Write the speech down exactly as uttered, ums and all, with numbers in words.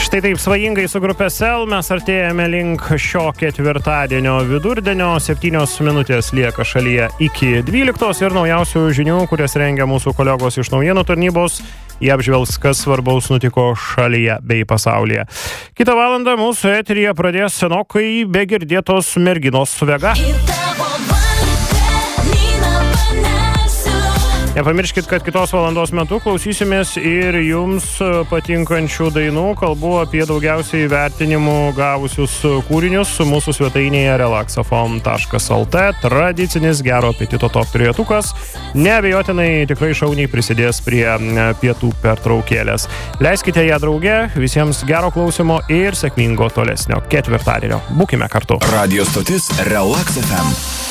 Štai taip svajingai su grupė Sel mes artėjame link šio ketvirtadienio vidurdienio. Septynios minutės lieka šalyje iki dvyliktos ir naujausių žinių, kurias rengia mūsų kolegos iš naujienų tarnybos. Jie apžvelgs, kas svarbaus nutiko šalyje bei pasaulyje. Kitą valandą mūsų eteryje pradės senokai be girdėtos merginos Vega. Nepamirškit, kad kitos valandos metu klausysimės ir jums patinkančių dainų. Kalbu apie daugiausiai vertinimų gavusius kūrinius mūsų svetainėje relaxafon taškas lt. Tradicinis gero apetito top trejetukas neabejotinai tikrai šauniai prisidės prie pietų pertraukėlės. Leiskite ją drauge, visiems gero klausimo ir sėkmingo tolesnio ketvirtadienio. Būkime kartu. Radio stotis Relax F M.